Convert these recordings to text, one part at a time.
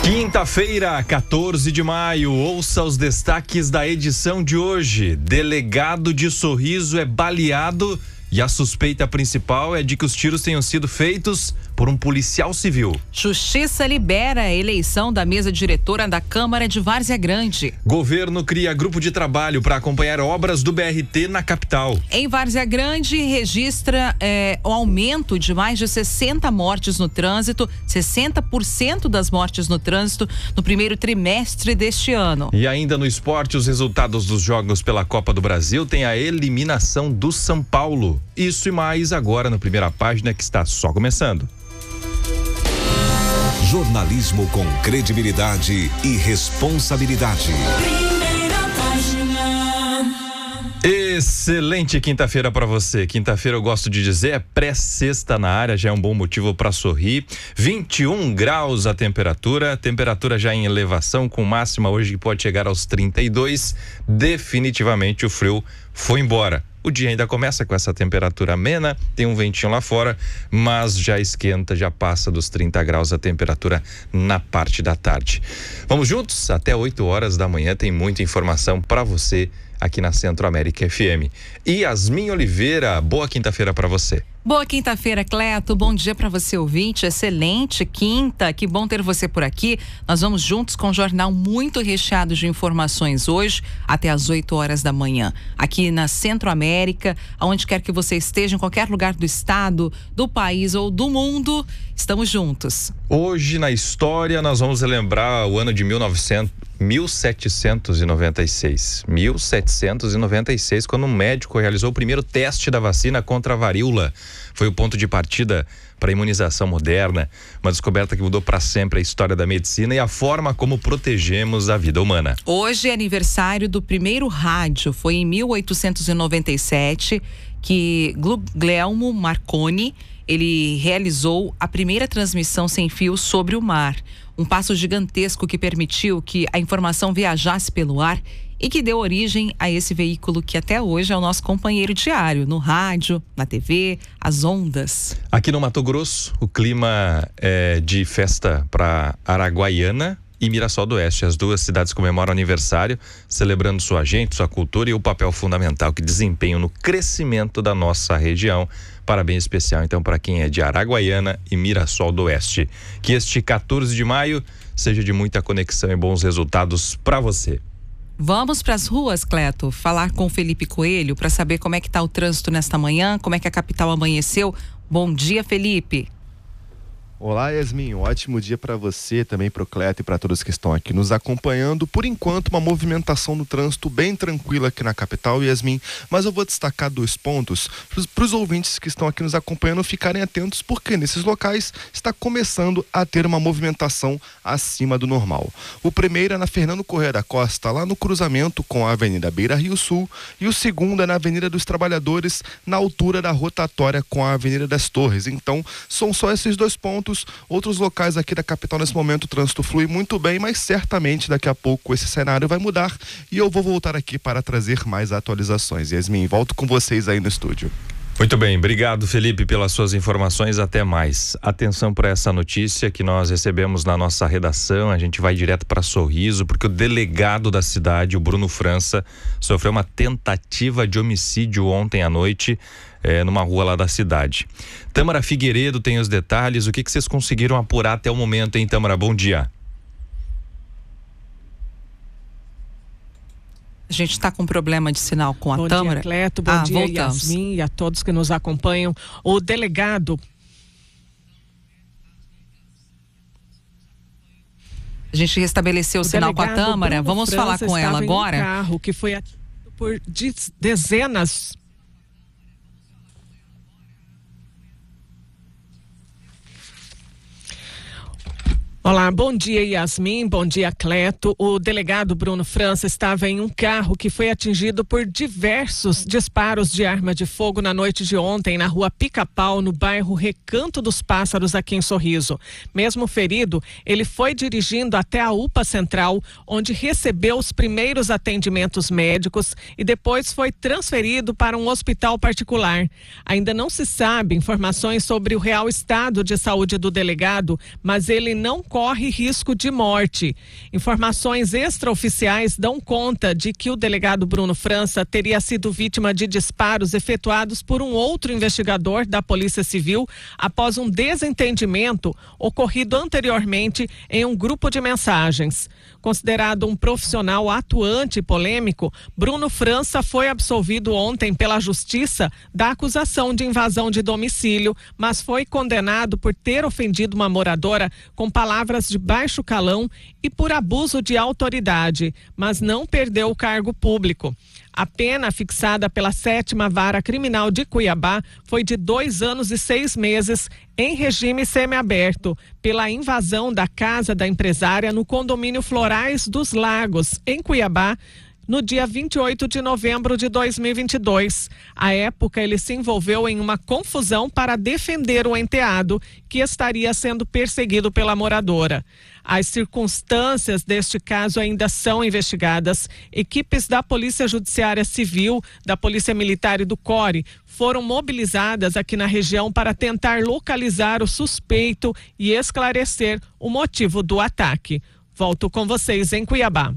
Quinta-feira, 14 de maio, ouça os destaques da edição de hoje. Delegado de Sorriso é baleado e a suspeita principal é de que os tiros tenham sido feitos por um policial civil. Justiça libera a eleição da mesa diretora da Câmara de Várzea Grande. Governo cria grupo de trabalho para acompanhar obras do BRT na capital. Em Várzea Grande, registra o aumento de mais de 60 mortes no trânsito, 60% das mortes no trânsito no primeiro trimestre deste ano. E ainda no esporte, os resultados dos jogos pela Copa do Brasil têm a eliminação do São Paulo. Isso e mais agora no Primeira Página, que está só começando. Jornalismo com credibilidade e responsabilidade. Primeira Página. Excelente quinta-feira para você. Quinta-feira, eu gosto de dizer, é pré-sexta na área, já é um bom motivo para sorrir. 21 graus a temperatura já em elevação, com máxima hoje que pode chegar aos 32. Definitivamente o frio foi embora. O dia ainda começa com essa temperatura amena, tem um ventinho lá fora, mas já esquenta, já passa dos 30 graus a temperatura na parte da tarde. Vamos juntos? Até 8 horas da manhã tem muita informação para você aqui na Centro América FM. E Yasmin Oliveira, boa quinta-feira para você. Boa quinta-feira, Cleto. Bom dia para você, ouvinte. Excelente quinta. Que bom ter você por aqui. Nós vamos juntos com um jornal muito recheado de informações hoje, até às 8 horas da manhã. Aqui na Centro América, aonde quer que você esteja, em qualquer lugar do estado, do país ou do mundo, estamos juntos. Hoje na história nós vamos relembrar o ano de 1796, quando um médico realizou o primeiro teste da vacina contra a varíola. Foi o ponto de partida para a imunização moderna, uma descoberta que mudou para sempre a história da medicina e a forma como protegemos a vida humana. Hoje é aniversário do primeiro rádio. Foi em 1897 que Guglielmo Marconi ele realizou a primeira transmissão sem fio sobre o mar. Um passo gigantesco que permitiu que a informação viajasse pelo ar e que deu origem a esse veículo que até hoje é o nosso companheiro diário, no rádio, na TV, as ondas. Aqui no Mato Grosso, o clima é de festa para Araguaiana e Mirassol do Oeste. As duas cidades comemoram aniversário, celebrando sua gente, sua cultura e o papel fundamental que desempenham no crescimento da nossa região. Parabéns especial, então, para quem é de Araguaiana e Mirassol do Oeste. Que este 14 de maio seja de muita conexão e bons resultados para você. Vamos para as ruas, Cleto, falar com o Felipe Coelho para saber como é que está o trânsito nesta manhã, como é que a capital amanheceu. Bom dia, Felipe. Olá, Yasmin, um ótimo dia para você, também para o Cleto e para todos que estão aqui nos acompanhando. Por enquanto, uma movimentação no trânsito bem tranquila aqui na capital, Yasmin, mas eu vou destacar 2 pontos para os ouvintes que estão aqui nos acompanhando ficarem atentos, porque nesses locais está começando a ter uma movimentação acima do normal. O primeiro é na Fernando Corrêa da Costa, lá no cruzamento com a Avenida Beira Rio Sul, e o segundo é na Avenida dos Trabalhadores, na altura da rotatória com a Avenida das Torres. Então, são só esses 2 pontos. Outros locais aqui da capital nesse momento o trânsito flui muito bem, mas certamente daqui a pouco esse cenário vai mudar e eu vou voltar aqui para trazer mais atualizações. Yasmin, volto com vocês aí no estúdio. Muito bem, obrigado, Felipe, pelas suas informações, até mais. Atenção para essa notícia que nós recebemos na nossa redação, a gente vai direto para Sorriso, porque o delegado da cidade, o Bruno França, sofreu uma tentativa de homicídio ontem à noite, numa rua lá da cidade. Tâmara Figueiredo tem os detalhes, o que vocês conseguiram apurar até o momento, hein, Tâmara? Bom dia. A gente está com problema de sinal com a Tâmara. Bom dia, Cleto, bom dia, voltamos. Yasmin, e a todos que nos acompanham. O delegado... A gente restabeleceu o sinal com a Tâmara, vamos falar com ela agora. Um carro que foi atingido por dezenas... Olá, bom dia, Yasmin, bom dia, Cleto. O delegado Bruno França estava em um carro que foi atingido por diversos disparos de arma de fogo na noite de ontem na rua Pica-Pau, no bairro Recanto dos Pássaros, aqui em Sorriso. Mesmo ferido, ele foi dirigindo até a UPA Central, onde recebeu os primeiros atendimentos médicos e depois foi transferido para um hospital particular. Ainda não se sabe informações sobre o real estado de saúde do delegado, mas ele não corre risco de morte. Informações extraoficiais dão conta de que o delegado Bruno França teria sido vítima de disparos efetuados por um outro investigador da Polícia Civil após um desentendimento ocorrido anteriormente em um grupo de mensagens. Considerado um profissional atuante e polêmico, Bruno França foi absolvido ontem pela Justiça da acusação de invasão de domicílio, mas foi condenado por ter ofendido uma moradora com palavras de baixo calão e por abuso de autoridade, mas não perdeu o cargo público. A pena fixada pela 7ª Vara Criminal de Cuiabá foi de 2 anos e 6 meses em regime semiaberto pela invasão da casa da empresária no condomínio Florais dos Lagos, em Cuiabá, no dia 28 de novembro de 2022. À época, ele se envolveu em uma confusão para defender o enteado, que estaria sendo perseguido pela moradora. As circunstâncias deste caso ainda são investigadas. Equipes da Polícia Judiciária Civil, da Polícia Militar e do CORE foram mobilizadas aqui na região para tentar localizar o suspeito e esclarecer o motivo do ataque. Volto com vocês em Cuiabá.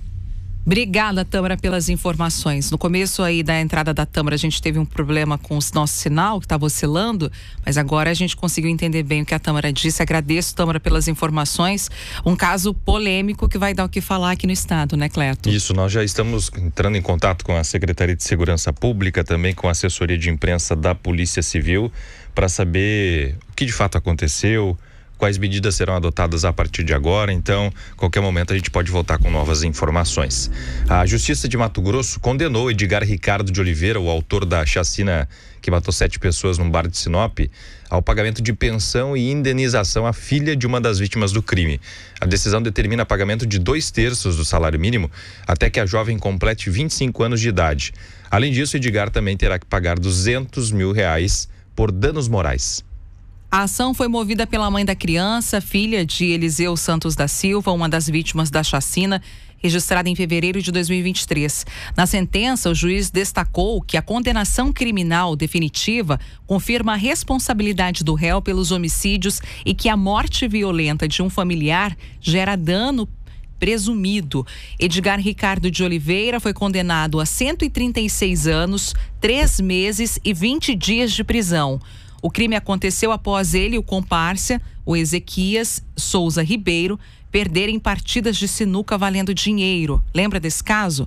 Obrigada, Tâmara, pelas informações. No começo aí da entrada da Tâmara, a gente teve um problema com o nosso sinal, que estava oscilando, mas agora a gente conseguiu entender bem o que a Tâmara disse. Agradeço, Tâmara, pelas informações. Um caso polêmico que vai dar o que falar aqui no estado, né, Cleto? Isso, nós já estamos entrando em contato com a Secretaria de Segurança Pública, também com a assessoria de imprensa da Polícia Civil, para saber o que de fato aconteceu, quais medidas serão adotadas a partir de agora. Então, qualquer momento a gente pode voltar com novas informações. A Justiça de Mato Grosso condenou Edgar Ricardo de Oliveira, o autor da chacina que matou 7 pessoas num bar de Sinop, ao pagamento de pensão e indenização à filha de uma das vítimas do crime. A decisão determina pagamento de 2/3 do salário mínimo até que a jovem complete 25 anos de idade. Além disso, Edgar também terá que pagar R$200 mil por danos morais. A ação foi movida pela mãe da criança, filha de Eliseu Santos da Silva, uma das vítimas da chacina, registrada em fevereiro de 2023. Na sentença, o juiz destacou que a condenação criminal definitiva confirma a responsabilidade do réu pelos homicídios e que a morte violenta de um familiar gera dano presumido. Edgar Ricardo de Oliveira foi condenado a 136 anos, 3 meses e 20 dias de prisão. O crime aconteceu após ele e o comparsa, o Ezequias Souza Ribeiro, perderem partidas de sinuca valendo dinheiro. Lembra desse caso?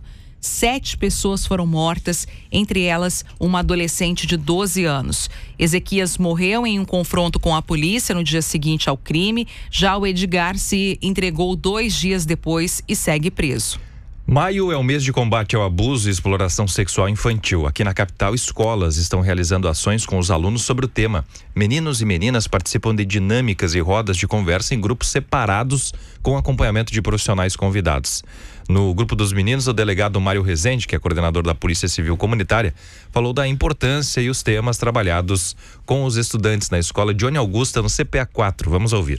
7 pessoas foram mortas, entre elas uma adolescente de 12 anos. Ezequias morreu em um confronto com a polícia no dia seguinte ao crime. Já o Edgar se entregou 2 dias depois e segue preso. Maio é o mês de combate ao abuso e exploração sexual infantil. Aqui na capital, escolas estão realizando ações com os alunos sobre o tema. Meninos e meninas participam de dinâmicas e rodas de conversa em grupos separados com acompanhamento de profissionais convidados. No grupo dos meninos, o delegado Mário Rezende, que é coordenador da Polícia Civil Comunitária, falou da importância e os temas trabalhados com os estudantes na escola Johnny Augusta, no CPA 4. Vamos ouvir.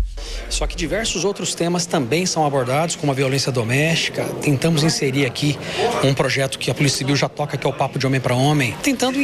Só que diversos outros temas também são abordados, como a violência doméstica. Tentamos inserir aqui um projeto que a Polícia Civil já toca, que é o Papo de Homem para Homem, tentando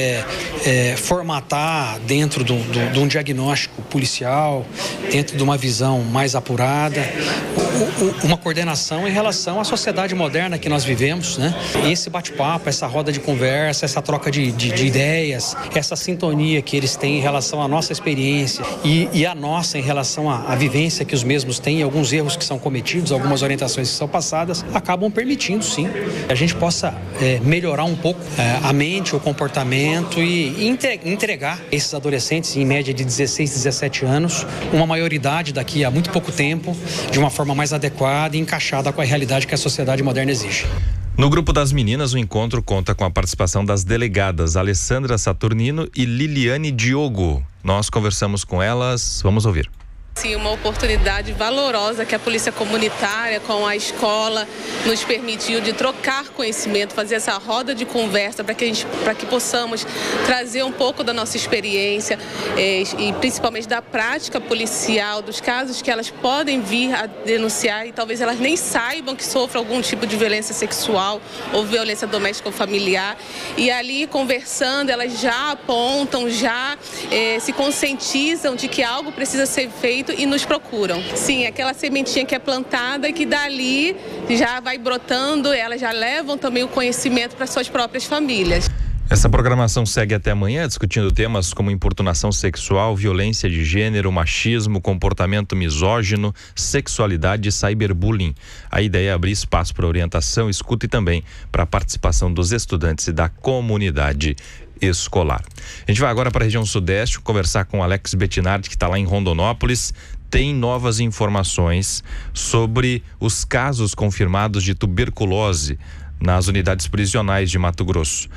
formatar dentro de um diagnóstico policial, dentro de uma visão mais apurada, uma coordenação em relação à sociedade moderna que nós vivemos, né? Esse bate-papo, essa roda de conversa, essa troca de ideias, essa sintonia que eles têm em relação à nossa experiência e a nossa em relação à vivência que os mesmos têm, alguns erros que são cometidos, algumas orientações que são passadas, acabam permitindo, sim, que a gente possa melhorar um pouco a mente, o comportamento e entregar esses adolescentes, em média de 16, 17 anos, uma maioridade daqui a muito pouco tempo, de uma forma mais adequada e encaixada com a realidade que a sociedade moderna exige. No grupo das meninas, o encontro conta com a participação das delegadas Alessandra Saturnino e Liliane Diogo. Nós conversamos com elas, vamos ouvir. Sim, uma oportunidade valorosa que a Polícia Comunitária com a escola nos permitiu de trocar conhecimento, fazer essa roda de conversa para que possamos trazer um pouco da nossa experiência e principalmente da prática policial, dos casos que elas podem vir a denunciar e talvez elas nem saibam que sofrem algum tipo de violência sexual ou violência doméstica ou familiar. E ali, conversando, elas já apontam, já se conscientizam de que algo precisa ser feito respeito e nos procuram. Sim, aquela sementinha que é plantada e que dali já vai brotando, elas já levam também o conhecimento para suas próprias famílias. Essa programação segue até amanhã, discutindo temas como importunação sexual, violência de gênero, machismo, comportamento misógino, sexualidade e cyberbullying. A ideia é abrir espaço para orientação, escuta e também para a participação dos estudantes e da comunidade escolar. A gente vai agora para a região sudeste conversar com Alex Bettinardi, que está lá em Rondonópolis. Tem novas informações sobre os casos confirmados de tuberculose nas unidades prisionais de Mato Grosso.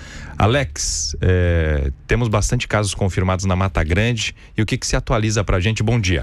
Alex, temos bastante casos confirmados na Mata Grande, e o que se atualiza para a gente? Bom dia.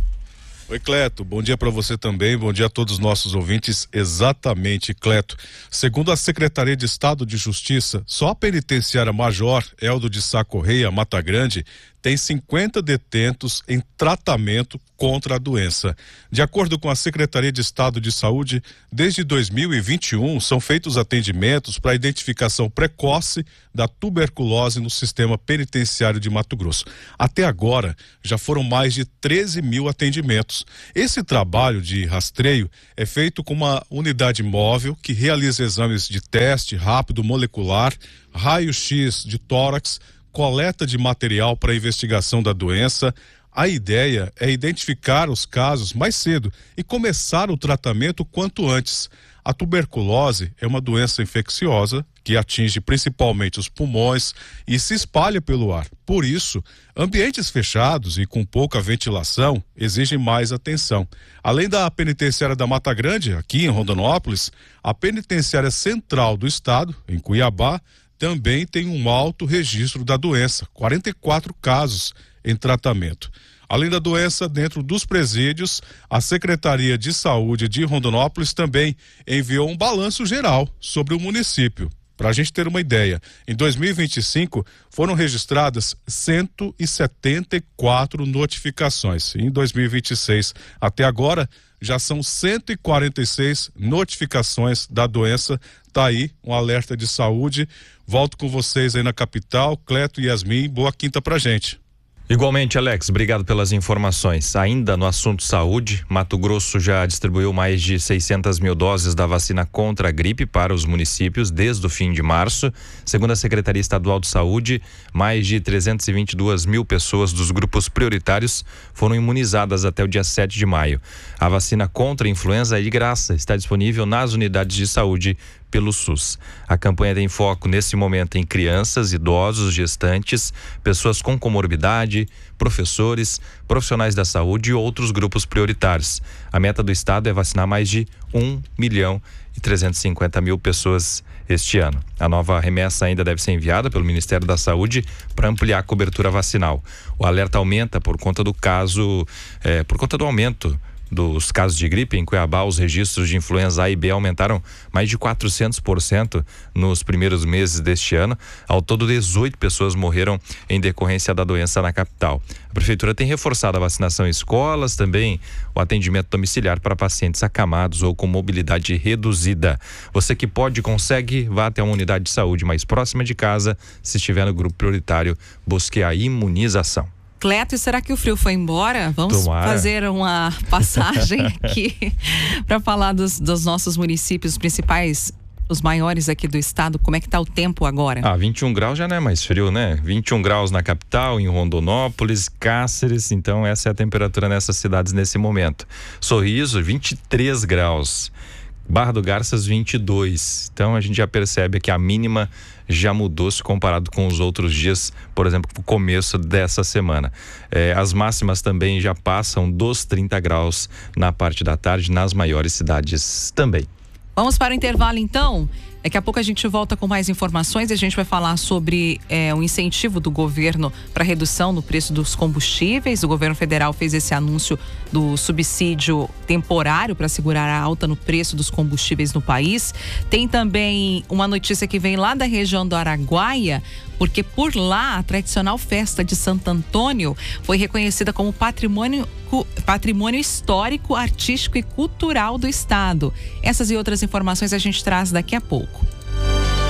Oi, Cleto, bom dia para você também, bom dia a todos os nossos ouvintes. Exatamente, Cleto. Segundo a Secretaria de Estado de Justiça, só a penitenciária Major Eldo de Sá Correia, Mata Grande, tem 50 detentos em tratamento contra a doença. De acordo com a Secretaria de Estado de Saúde, desde 2021 são feitos atendimentos para a identificação precoce da tuberculose no sistema penitenciário de Mato Grosso. Até agora, já foram mais de 13 mil atendimentos. Esse trabalho de rastreio é feito com uma unidade móvel que realiza exames de teste rápido molecular, raio-x de tórax, coleta de material para investigação da doença. A ideia é identificar os casos mais cedo e começar o tratamento quanto antes. A tuberculose é uma doença infecciosa que atinge principalmente os pulmões e se espalha pelo ar. Por isso, ambientes fechados e com pouca ventilação exigem mais atenção. Além da penitenciária da Mata Grande, aqui em Rondonópolis, a penitenciária central do estado, em Cuiabá, também tem um alto registro da doença, 44 casos em tratamento. Além da doença, dentro dos presídios, a Secretaria de Saúde de Rondonópolis também enviou um balanço geral sobre o município. Para a gente ter uma ideia, em 2025 foram registradas 174 notificações. Em 2026, até agora, já são 146 notificações da doença. Tá aí um alerta de saúde. Volto com vocês aí na capital. Cleto e Yasmin, boa quinta pra gente. Igualmente, Alex, obrigado pelas informações. Ainda no assunto saúde, Mato Grosso já distribuiu mais de 600 mil doses da vacina contra a gripe para os municípios desde o fim de março. Segundo a Secretaria Estadual de Saúde, mais de 322 mil pessoas dos grupos prioritários foram imunizadas até o dia 7 de maio. A vacina contra a influenza é de graça, está disponível nas unidades de saúde pelo SUS. A campanha tem foco nesse momento em crianças, idosos, gestantes, pessoas com comorbidade, professores, profissionais da saúde e outros grupos prioritários. A meta do estado é vacinar mais de 1.350.000 pessoas este ano. A nova remessa ainda deve ser enviada pelo Ministério da Saúde para ampliar a cobertura vacinal. O alerta aumenta por conta do aumento dos casos de gripe. Em Cuiabá, os registros de influenza A e B aumentaram mais de 400% nos primeiros meses deste ano. Ao todo, 18 pessoas morreram em decorrência da doença na capital. A prefeitura tem reforçado a vacinação em escolas, também o atendimento domiciliar para pacientes acamados ou com mobilidade reduzida. Você que pode e consegue, vá até uma unidade de saúde mais próxima de casa. Se estiver no grupo prioritário, busque a imunização. Cleto, e será que o frio foi embora? Vamos fazer uma passagem aqui para falar dos nossos municípios principais, os maiores aqui do estado. Como é que tá o tempo agora? 21 graus já não é mais frio, né? 21 graus na capital, em Rondonópolis, Cáceres. Então essa é a temperatura nessas cidades nesse momento. Sorriso, 23 graus. Barra do Garças, 22. Então a gente já percebe que a mínima já mudou se comparado com os outros dias, por exemplo, o começo dessa semana. As máximas também já passam dos 30 graus na parte da tarde, nas maiores cidades também. Vamos para o intervalo então? Daqui a pouco a gente volta com mais informações e a gente vai falar sobre o incentivo do governo para redução no preço dos combustíveis. O governo federal fez esse anúncio do subsídio temporário para segurar a alta no preço dos combustíveis no país. Tem também uma notícia que vem lá da região do Araguaia, porque por lá a tradicional festa de Santo Antônio foi reconhecida como patrimônio histórico, artístico e cultural do estado. Essas e outras informações a gente traz daqui a pouco.